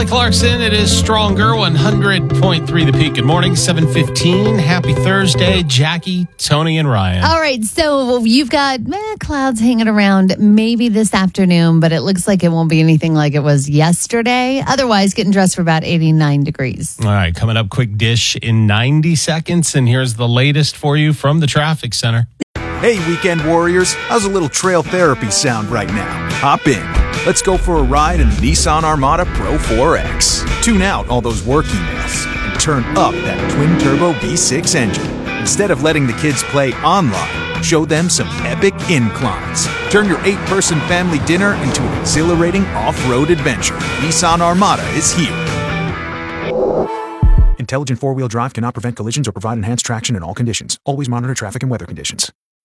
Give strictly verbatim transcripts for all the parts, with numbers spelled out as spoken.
Kelly Clarkson, it is Stronger, one hundred point three The Peak. Good morning, seven fifteen. Happy Thursday, Jackie, Tony, and Ryan. All right, so you've got eh, clouds hanging around maybe this afternoon, but it looks like it won't be anything like it was yesterday. Otherwise, getting dressed for about eighty-nine degrees. All right, coming up, quick dish in ninety seconds, and here's the latest for you from the traffic center. Hey, weekend warriors, how's a little trail therapy sound right now? Hop in. Let's go for a ride in the Nissan Armada Pro four X. Tune out all those work emails and turn up that twin-turbo V six engine. Instead of letting the kids play online, show them some epic inclines. Turn your eight-person family dinner into an exhilarating off-road adventure. Nissan Armada is here. Intelligent four-wheel drive cannot prevent collisions or provide enhanced traction in all conditions. Always monitor traffic and weather conditions.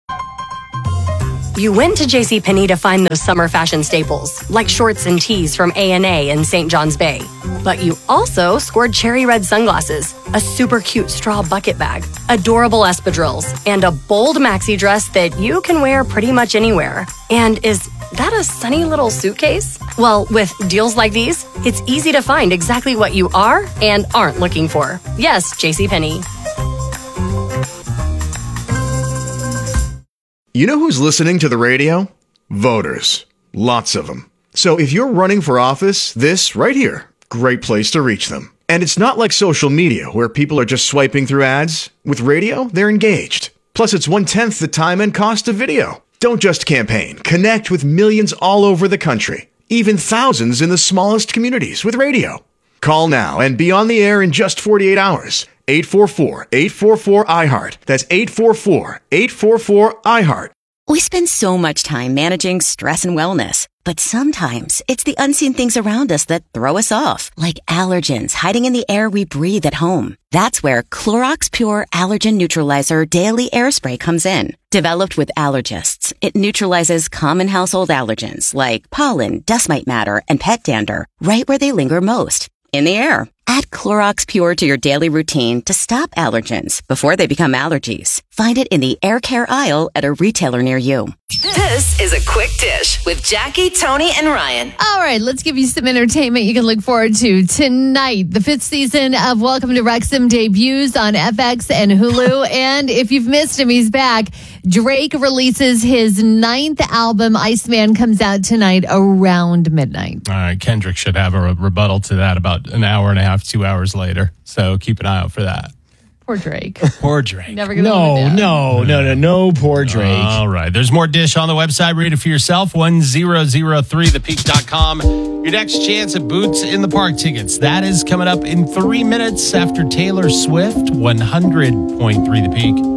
You went to JCPenney to find those summer fashion staples, like shorts and tees from A and A in Saint John's Bay. But you also scored cherry red sunglasses, a super cute straw bucket bag, adorable espadrilles, and a bold maxi dress that you can wear pretty much anywhere. And is that a sunny little suitcase? Well, with deals like these, it's easy to find exactly what you are and aren't looking for. Yes, JCPenney. You know who's listening to the radio? Voters. Lots of them. So if you're running for office, this right here, great place to reach them. And it's not like social media where people are just swiping through ads. With radio, they're engaged. Plus, it's one-tenth the time and cost of video. Don't just campaign. Connect with millions all over the country. Even thousands in the smallest communities with radio. Call now and be on the air in just forty-eight hours. eight four four, eight four four, I heart. That's eight four four, eight four four, I heart. We spend so much time managing stress and wellness, but sometimes it's the unseen things around us that throw us off, like allergens hiding in the air we breathe at home. That's where Clorox Pure Allergen Neutralizer Daily Air Spray comes in. Developed with allergists, it neutralizes common household allergens like pollen, dust mite matter, and pet dander right where they linger most, in the air. Add Clorox Pure to your daily routine to stop allergens before they become allergies. Find it in the air care aisle at a retailer near you. This is a Quick Dish with Jackie, Tony, and Ryan. All right, let's give you some entertainment you can look forward to tonight. The fifth season of Welcome to Wrexham debuts on F X and Hulu. And if you've missed him, he's back. Drake releases his ninth album. Iceman comes out tonight around midnight. All right, Kendrick should have a rebuttal to that about an hour and a half, two hours later. So keep an eye out for that. Poor Drake. Poor Drake. Never gonna No, live it down. no, no, no, no, poor Drake. All right. There's more Dish on the website. Read it for yourself. one thousand three the peak dot com. Your next chance at Boots in the Park tickets. That is coming up in three minutes after Taylor Swift. one hundred point three The Peak.